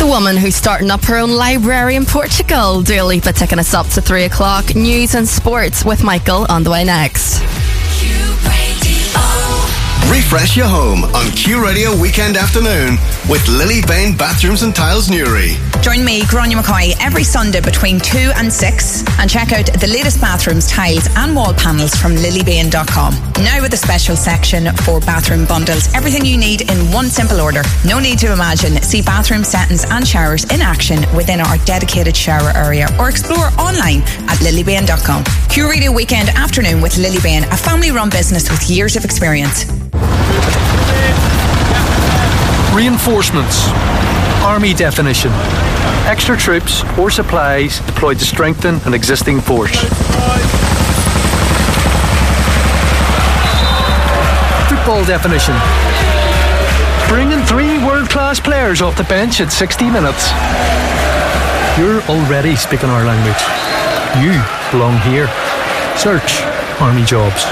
woman who's starting up her own library in Portugal. Dua Lipa taking us up to 3 o'clock. News and sports with Michael on the way next. Refresh your home on Q Radio Weekend Afternoon with Lily Bain Bathrooms and Tiles Newry. Join me, Gráinne McCoy, every Sunday between 2 and 6 and check out the latest bathrooms, tiles and wall panels from lilybain.com. Now with a special section for bathroom bundles. Everything you need in one simple order. No need to imagine. See bathroom settings and showers in action within our dedicated shower area or explore online at lilybain.com. Q Radio Weekend Afternoon with Lily Bain, a family-run business with years of experience. Reinforcements. Army definition. Extra troops or supplies deployed to strengthen an existing force. Football definition. Bringing 3 world-class players off the bench at 60 minutes. You're already speaking our language. You belong here. Search Army Jobs.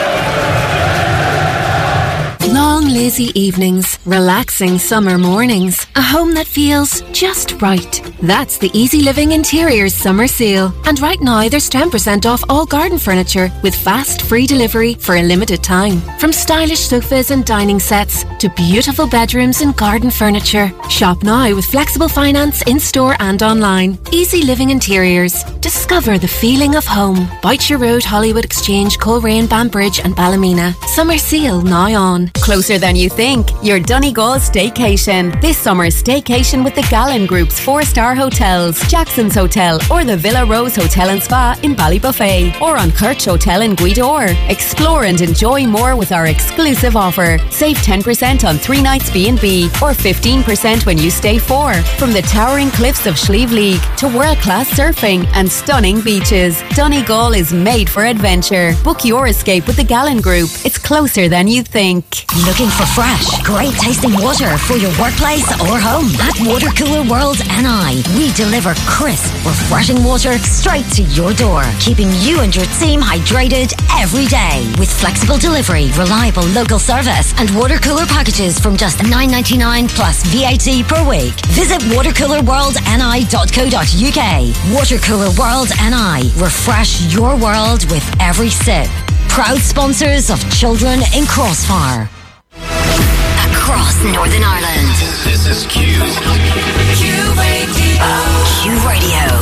Long, lazy evenings, relaxing summer mornings, a home that feels just right. That's the Easy Living Interiors Summer Sale. And right now there's 10% off all garden furniture with fast free delivery for a limited time. From stylish sofas and dining sets to beautiful bedrooms and garden furniture. Shop now with flexible finance in-store and online. Easy Living Interiors. Discover the feeling of home. Boucher Road, Hollywood Exchange, Coleraine, Banbridge and Ballymena. Summer Sale now on. Closer than you think. Your Donegal Staycation. This summer's staycation with the Gallen Group's 4-star hotels, Jackson's Hotel or the Villa Rose Hotel and Spa in Ballybuffet or on Kirch Hotel in Gweedore. Explore and enjoy more with our exclusive offer. Save 10% on 3 nights B&B or 15% when you stay 4. From the towering cliffs of Slieve League to world-class surfing and stunning beaches, Donegal is made for adventure. Book your escape with the Gallen Group. It's closer than you think. Looking for fresh, great tasting water for your workplace or home? At Water Cooler World NI, we deliver crisp, refreshing water straight to your door, keeping you and your team hydrated every day. With flexible delivery, reliable local service, and water cooler packages from just $9.99 plus VAT per week. Visit watercoolerworldni.co.uk. Water Cooler World NI. Refresh your world with every sip. Proud sponsors of Children in Crossfire. Across Northern Ireland. This is Q. Q Radio. Q Radio.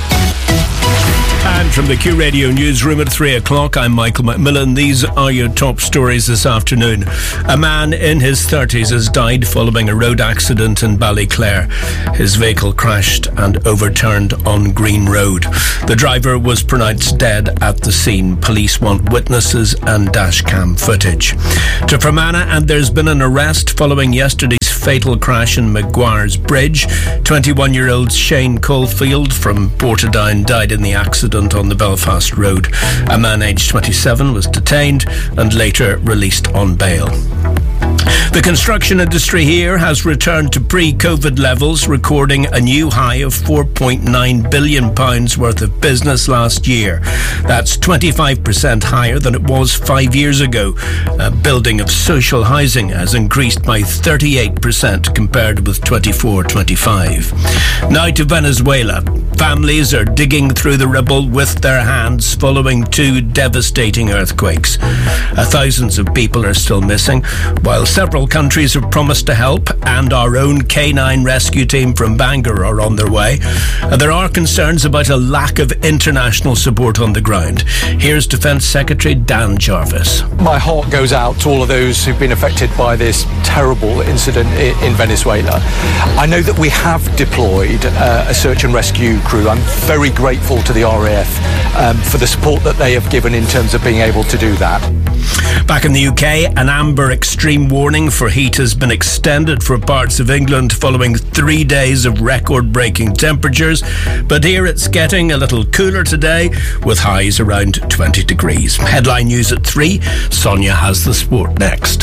And from the Q Radio newsroom at 3 o'clock, I'm Michael McMillan. These are your top stories this afternoon. A man in his 30s has died following a road accident in Ballyclare. His vehicle crashed and overturned on Green Road. The driver was pronounced dead at the scene. Police want witnesses and dashcam footage. To Fermanagh, and there's been an arrest following yesterday's fatal crash in Maguire's Bridge. 21-year-old Shane Caulfield from Portadown died in the accident on the Belfast Road. A man aged 27 was detained and later released on bail. The construction industry here has returned to pre-COVID levels, recording a new high of £4.9 billion worth of business last year. That's 25% higher than it was 5 years ago. Building of social housing has increased by 38% compared with 24-25. Now to Venezuela. Families are digging through the rubble with their hands following 2 devastating earthquakes. Thousands of people are still missing, while several countries have promised to help, and our own K9 rescue team from Bangor are on their way. There are concerns about a lack of international support on the ground. Here's Defence Secretary Dan Jarvis. My heart goes out to all of those who've been affected by this terrible incident in Venezuela. I know that we have deployed a search and rescue crew. I'm very grateful to the RAF for the support that they have given in terms of being able to do that. Back in the UK, an amber extreme warning for heat has been extended for parts of England following 3 days of record-breaking temperatures. But here it's getting a little cooler today, with highs around 20 degrees. Headline news at 3. Sonia has the sport next.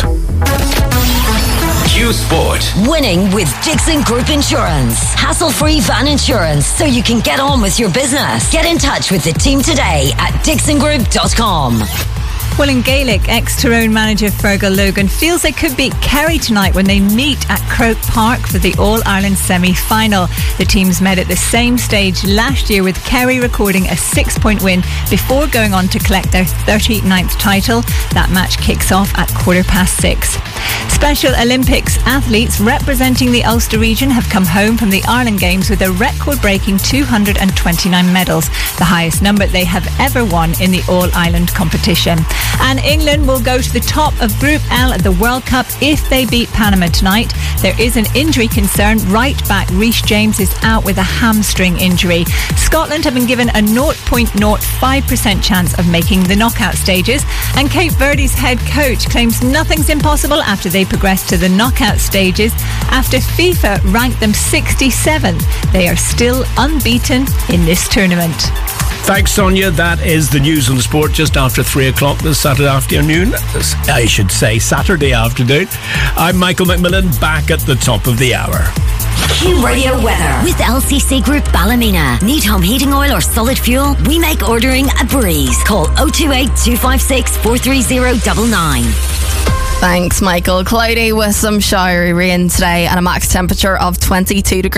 Q Sport. Winning with Dixon Group Insurance. Hassle-free van insurance so you can get on with your business. Get in touch with the team today at dixongroup.com. Well, in Gaelic, ex-Tyrone manager Fergal Logan feels they could beat Kerry tonight when they meet at Croke Park for the All-Ireland semi-final. The teams met at the same stage last year, with Kerry recording a 6-point win before going on to collect their 39th title. That match kicks off at 6:15. Special Olympics athletes representing the Ulster region have come home from the Ireland Games with a record-breaking 229 medals, the highest number they have ever won in the All-Ireland competition. And England will go to the top of Group L at the World Cup if they beat Panama tonight. There is an injury concern. Right back Reece James is out with a hamstring injury. Scotland have been given a 0.05% chance of making the knockout stages, and Cape Verde's head coach claims nothing's impossible after they progressed to the knockout stages after FIFA ranked them 67th. They are still unbeaten in this tournament. Thanks, Sonia. That is the news on the sport just after 3 o'clock this Saturday afternoon. I should say Saturday afternoon. I'm Michael McMillan, back at the top of the hour. Q Radio weather with LCC Group Ballymena. Need home heating oil or solid fuel? We make ordering a breeze. Call 028 256 43099. Thanks, Michael. Cloudy with some showery rain today and a max temperature of 22 degrees.